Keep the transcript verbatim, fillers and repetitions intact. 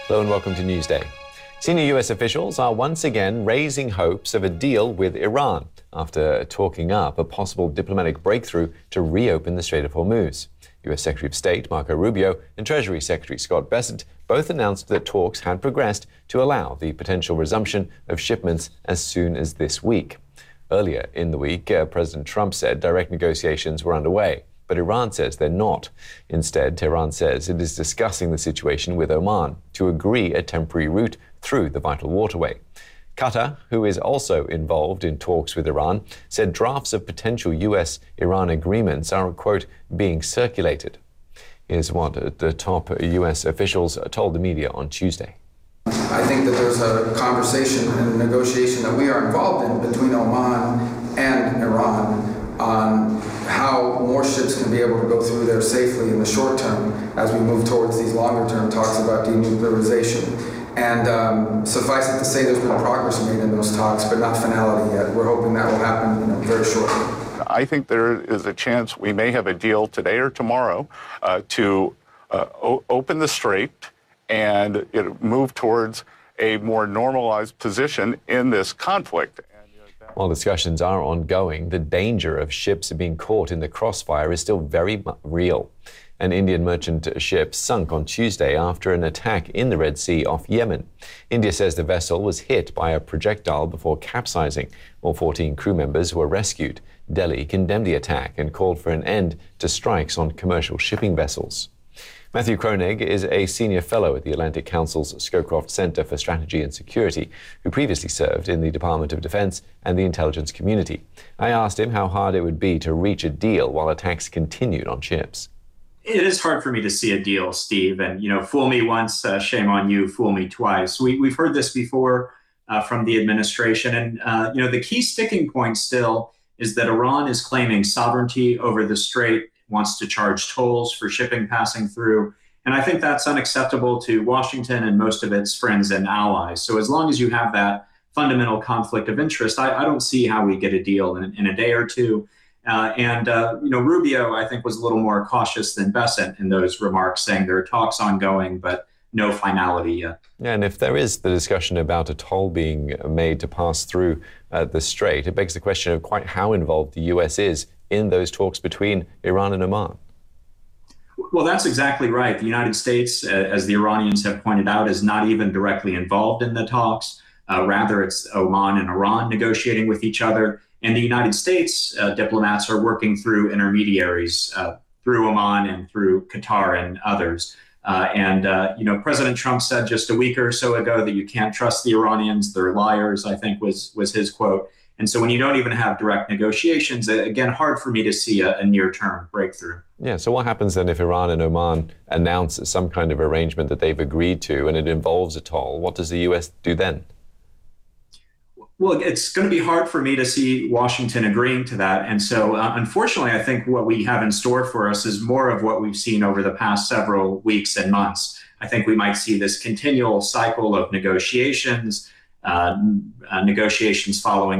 Hello and welcome to Newsday. Senior U S officials are once again raising hopes of a deal with Iran after talking up a possible diplomatic breakthrough to reopen the Strait of Hormuz. U S Secretary of State Marco Rubio and Treasury Secretary Scott Bessent both announced that talks had progressed to allow the potential resumption of shipments as soon as this week. Earlier in the week, uh, President Trump said direct negotiations were underway, but Iran says they're not. Instead, Tehran says it is discussing the situation with Oman to agree a temporary route through the vital waterway. Qatar, who is also involved in talks with Iran, said drafts of potential U S Iran agreements are, quote, being circulated. Here's what the top U S officials told the media on Tuesday. I think that there's a conversation and negotiation that we are involved in between Oman and Iran on how more ships can be able to go through there safely in the short term as we move towards these longer term talks about denuclearization. And um, suffice it to say, there's been progress made in those talks, but not finality yet. We're hoping that will happen, you know, very shortly. I think there is a chance we may have a deal today or tomorrow uh, to uh, o- open the strait and it move towards a more normalized position in this conflict. While discussions are ongoing, the danger of ships being caught in the crossfire is still very real. An Indian merchant ship sunk on Tuesday after an attack in the Red Sea off Yemen. India says the vessel was hit by a projectile before capsizing. All fourteen crew members were rescued. Delhi condemned the attack and called for an end to strikes on commercial shipping vessels. Matthew Kronig is a senior fellow at the Atlantic Council's Scowcroft Center for Strategy and Security, who previously served in the Department of Defense and the intelligence community. I asked him how hard it would be to reach a deal while attacks continued on ships. It is hard for me to see a deal, Steve. And, you know, fool me once, uh, shame on you, fool me twice. We, we've heard this before uh, from the administration. And, uh, you know, the key sticking point still is that Iran is claiming sovereignty over the strait, wants to charge tolls for shipping passing through. And I think that's unacceptable to Washington and most of its friends and allies. So as long as you have that fundamental conflict of interest, I, I don't see how we get a deal in, in a day or two. Uh, and, uh, you know, Rubio, I think, was a little more cautious than Bessent in those remarks, saying there are talks ongoing, but no finality yet. Yeah, and if there is the discussion about a toll being made to pass through uh, the strait, it begs the question of quite how involved the U S is in those talks between Iran and Oman. Well, that's exactly right. The United States, uh, as the Iranians have pointed out, is not even directly involved in the talks. Uh, rather, it's Oman and Iran negotiating with each other. And the United States uh, diplomats are working through intermediaries, uh, through Oman and through Qatar and others. Uh, and, uh, you know, President Trump said just a week or so ago that you can't trust the Iranians. They're liars, I think was, was his quote. And so when you don't even have direct negotiations, again, hard for me to see a, a near-term breakthrough. Yeah, so what happens then if Iran and Oman announce some kind of arrangement that they've agreed to and it involves a toll? What does the U S do then? Well, it's going to be hard for me to see Washington agreeing to that. And so, uh, unfortunately, I think what we have in store for us is more of what we've seen over the past several weeks and months. I think we might see this continual cycle of negotiations, uh, uh, negotiations following